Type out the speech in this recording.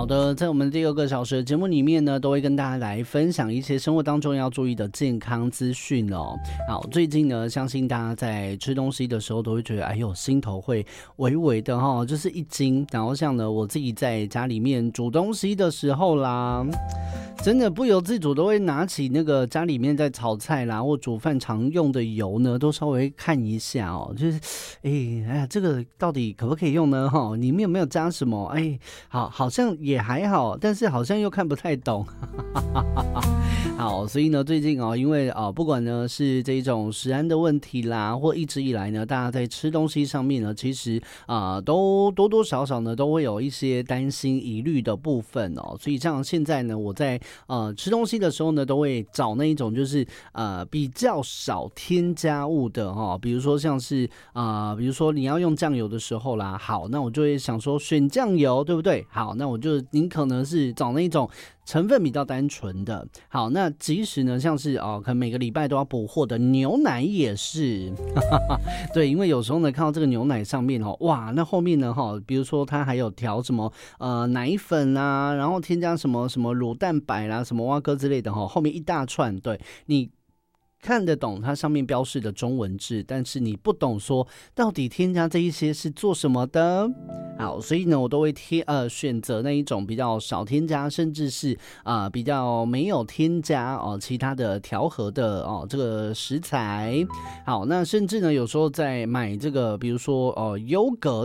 好的，在我们第2个小时的节目里面呢，都会跟大家来分享一些生活当中要注意的健康资讯哦。好，最近呢，相信大家在吃东西的时候都会觉得，哎呦，心头会微微的哈，就是一惊。然后像呢，我自己在家里面煮东西的时候啦，真的不由自主都会拿起那个家里面在炒菜啦或煮饭常用的油呢，都稍微看一下哦，就是哎呀，这个到底可不可以用呢？哈，里面有没有加什么？哎，好像也还好，但是好像又看不太懂。好，所以呢，最近因为不管呢是这种食安的问题啦，或一直以来呢，大家在吃东西上面呢，其实都多多少少呢都会有一些担心疑虑的部分哦。所以像现在呢，我在吃东西的时候呢，都会找那一种就是比较少添加物的哈，比如说像是比如说你要用酱油的时候啦，好，那我就会想说选酱油，对不对？好，那我就宁可呢是找那种成分比较单纯的。好，那即使呢像是可能每个礼拜都要补货的牛奶也是对，因为有时候呢看到这个牛奶上面哇，那后面呢比如说它还有调什么奶粉啊，然后添加什么什么乳蛋白啦，什么蛙哥之类的后面一大串，对，你看得懂它上面标示的中文字，但是你不懂说到底添加这一些是做什么的。好，所以呢我都会选择那一种比较少添加，甚至是比较没有添加其他的调和的这个食材。好，那甚至呢有时候在买这个比如说优格